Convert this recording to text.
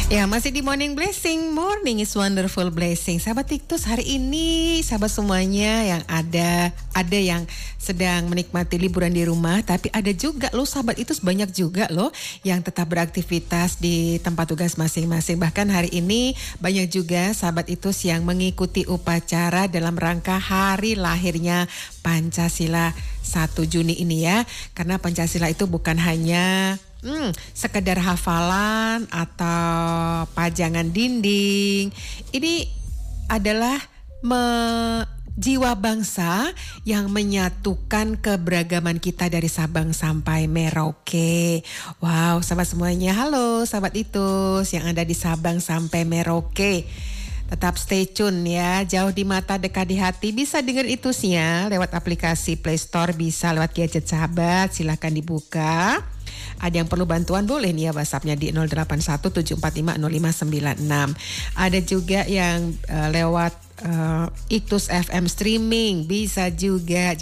Ya, masih di Morning Blessing. Morning is wonderful blessing. Sahabat Tiktus, hari ini sahabat semuanya yang ada yang sedang menikmati liburan di rumah, tapi ada juga loh sahabat itu banyak juga loh yang tetap beraktivitas di tempat tugas masing-masing. Bahkan hari ini banyak juga sahabat itu yang mengikuti upacara dalam rangka hari lahirnya Pancasila 1 Juni ini ya. Karena Pancasila itu bukan hanya sekedar hafalan atau pajangan dinding. Ini adalah jiwa bangsa yang menyatukan keberagaman kita dari Sabang sampai Merauke. Wow, sahabat semuanya, halo sahabat Itus yang ada di Sabang sampai Merauke. Tetap stay tune ya, jauh di mata dekat di hati. Bisa denger Itusnya lewat aplikasi Play Store, bisa lewat gadget sahabat, silahkan dibuka. Ada yang perlu bantuan boleh nih ya WhatsApp-nya di 0817450596. Ada juga yang lewat Iktus FM streaming bisa juga.